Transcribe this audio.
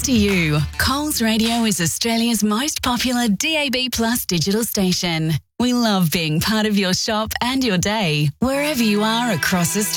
to you. Coles Radio is Australia's most popular DAB+ digital station. We love being part of your shop and your day, wherever you are across Australia.